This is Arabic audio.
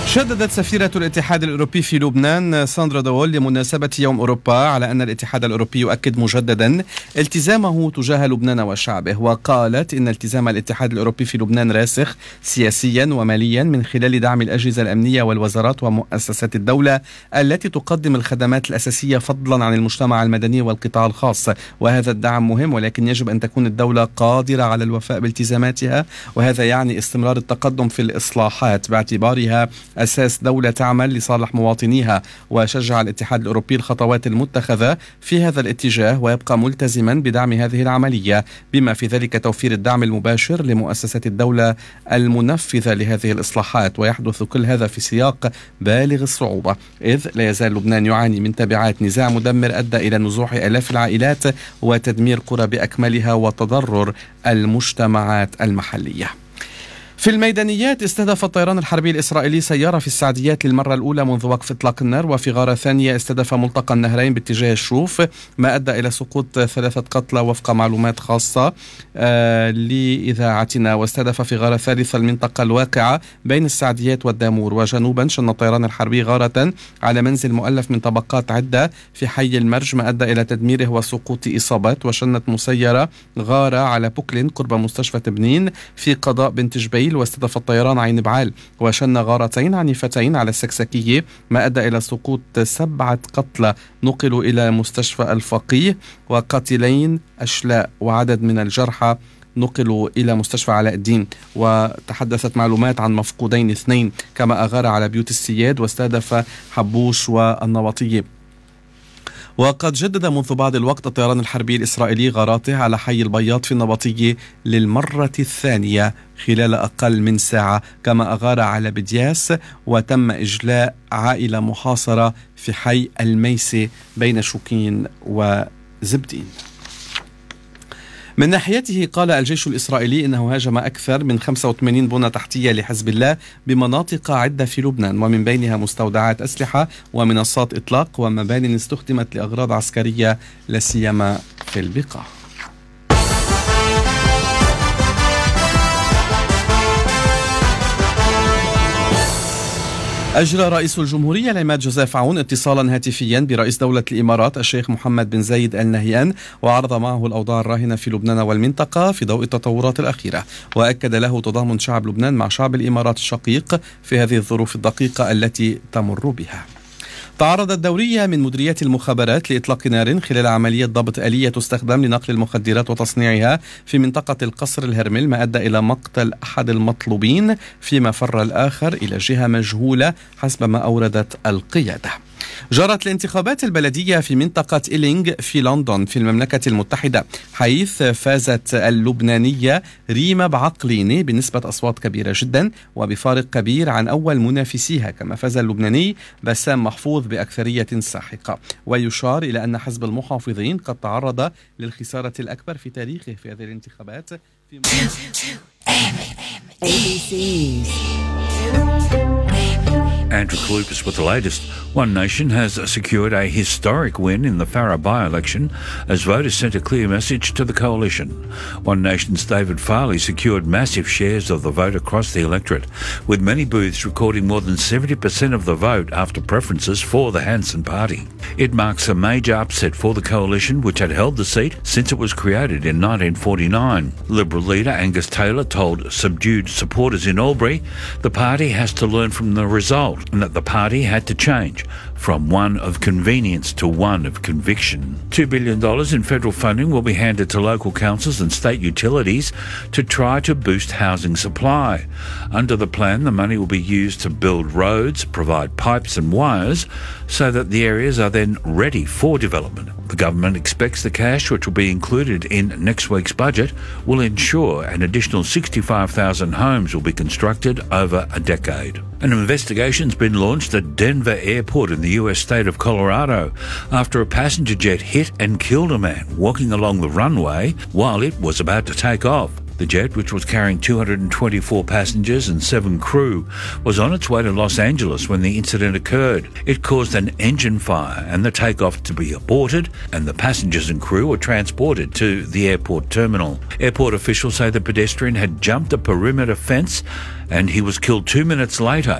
شددت سفيرة الاتحاد الأوروبي في لبنان ساندرا دول لمناسبة يوم أوروبا على أن الاتحاد الأوروبي يؤكد مجددا التزامه تجاه لبنان وشعبه، وقالت إن التزام الاتحاد الأوروبي في لبنان راسخ سياسيا وماليا من خلال دعم الأجهزة الأمنية والوزارات ومؤسسات الدولة التي تقدم الخدمات الأساسية فضلا عن المجتمع المدني والقطاع الخاص، وهذا الدعم مهم ولكن يجب أن تكون الدولة قادرة على الوفاء بالتزاماتها، وهذا يعني استمرار التقدم في الإصلاحات باعتبارها أساس دولة تعمل لصالح مواطنيها. وشجع الاتحاد الأوروبي الخطوات المتخذة في هذا الاتجاه ويبقى ملتزما بدعم هذه العملية، بما في ذلك توفير الدعم المباشر لمؤسسات الدولة المنفذة لهذه الإصلاحات. ويحدث كل هذا في سياق بالغ الصعوبة، إذ لا يزال لبنان يعاني من تبعات نزاع مدمر أدى إلى نزوح آلاف العائلات وتدمير قرى بأكملها وتضرر المجتمعات المحلية. في الميدانيات، استهدف الطيران الحربي الإسرائيلي سيارة في السعديات للمرة الأولى منذ وقف إطلاق النار، وفي غارة ثانية استهدف ملتقى النهرين باتجاه الشوف، ما أدى إلى سقوط 3 قتلى وفق معلومات خاصة لإذاعتنا. واستهدف في غارة ثالثة المنطقة الواقعة بين السعديات والدامور. وجنوبا شن الطيران الحربي غارة على منزل مؤلف من طبقات عدة في حي المرج، ما أدى إلى تدميره وسقوط إصابات. وشنت مسيرة غارة على بوكلين قرب مستشفى تبنين في قضاء بنت جبيل. واستهدف الطيران عين بعال وشن غارتين عنيفتين على السكسكية، ما أدى إلى سقوط 7 قتلى نقلوا إلى مستشفى الفقيه، وقتيلين أشلاء، وعدد من الجرحى نقلوا إلى مستشفى علاء الدين. وتحدثت معلومات عن مفقودين 2، كما أغار على بيوت السياد واستهدف حبوش والنواطية. وقد جدد منذ بعض الوقت الطيران الحربي الإسرائيلي غاراته على حي البياض في النبطية للمرة الثانية خلال أقل من ساعة، كما أغار على بدياس وتم إجلاء عائلة محاصرة في حي الميسي بين شوكين وزبدين. من ناحيته قال الجيش الإسرائيلي إنه هاجم أكثر من 85 بنى تحتية لحزب الله بمناطق عدة في لبنان، ومن بينها مستودعات أسلحة ومنصات إطلاق ومبان استخدمت لأغراض عسكرية لا سيما في البقاع. أجرى رئيس الجمهورية العماد جوزيف عون اتصالا هاتفيا برئيس دولة الإمارات الشيخ محمد بن زايد آل نهيان، وعرض معه الأوضاع الراهنة في لبنان والمنطقة في ضوء التطورات الأخيرة، وأكد له تضامن شعب لبنان مع شعب الإمارات الشقيق في هذه الظروف الدقيقة التي تمر بها. تعرضت دورية من مديريات المخابرات لإطلاق نار خلال عملية ضبط آلية تستخدم لنقل المخدرات وتصنيعها في منطقة القصر الهرمل، ما أدى إلى مقتل أحد المطلوبين فيما فر الآخر إلى جهة مجهولة حسب ما أوردت القيادة. جرت الانتخابات البلدية في منطقة إيلينغ في لندن في المملكة المتحدة، حيث فازت اللبنانية ريما بعقليني بنسبة أصوات كبيرة جدا وبفارق كبير عن أول منافسيها، كما فاز اللبناني بسام محفوظ بأكثرية ساحقة. ويشار إلى أن حزب المحافظين قد تعرض للخسارة الأكبر في تاريخه في هذه الانتخابات. Andrew Kalupas with the latest. One Nation has secured a historic win in the Farah by-election as voters sent a clear message to the coalition. One Nation's David Farley secured massive shares of the vote across the electorate, with many booths recording more than 70% of the vote after preferences for the Hanson Party. It marks a major upset for the coalition, which had held the seat since it was created in 1949. Liberal leader Angus Taylor told subdued supporters in Albury the party has to learn from the result, and that the party had to change from one of convenience to one of conviction. $2 billion in federal funding will be handed to local councils and state utilities to try to boost housing supply. Under the plan, the money will be used to build roads, provide pipes and wires, so that the areas are then ready for development. The government expects the cash, which will be included in next week's budget, will ensure an additional 65,000 homes will be constructed over a decade. An investigation's been launched at Denver Airport in the US state of Colorado after a passenger jet hit and killed a man walking along the runway while it was about to take off. The jet, which was carrying 224 passengers and 7 crew, was on its way to Los Angeles when the incident occurred. It caused an engine fire and the takeoff to be aborted, and the passengers and crew were transported to the airport terminal. Airport officials say the pedestrian had jumped a perimeter fence and he was killed 2 minutes later